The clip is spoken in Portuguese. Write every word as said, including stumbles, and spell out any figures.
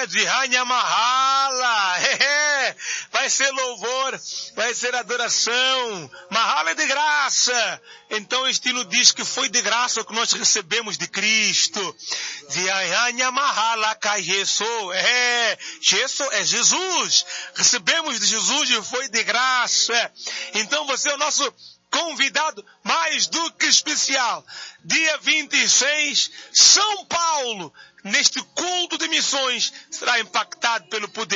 de Ranya Mahala. Vai ser louvor, vai ser adoração. Mahala é de graça. Então o estilo diz que foi de graça o que nós recebemos de Cristo. De Ranya Mahala Kai Jesus. É, Jesus é Jesus. Recebemos de Jesus e foi de graça. Então você é o nosso convidado mais do que especial. Dia vinte e seis, São Paulo, neste culto de missões, será impactado pelo poder